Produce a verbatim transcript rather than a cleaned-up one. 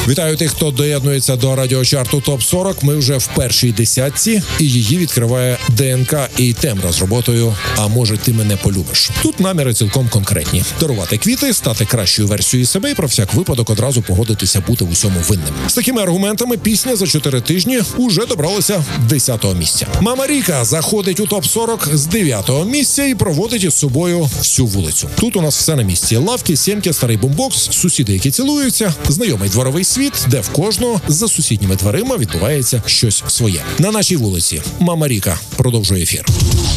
Вітаю тих, хто доєднується до радіочарту топ сорок. Ми вже в першій десятці, і її відкриває ДНК і Тембра з роботою «А може ти мене полюбиш». Тут наміри цілком конкретні. Дарувати квіти, стати кращою версією себе і про всяк випадок одразу погодитися бути в усьому винним. З такими аргументами пісня за чотири тижні уже добралася десятого місця. Мама Ріка заходить у топ сорок з дев'ятого місця і проводить із собою всю вулицю. Тут у нас все на місці. Лавки, сімки, старий бумбокс, сусіди, які цілуються, знайомий дворовий світ, де в кожного за сусідніми дверима відбувається щось своє. На нашій вулиці Мама Ріка продовжує ефір.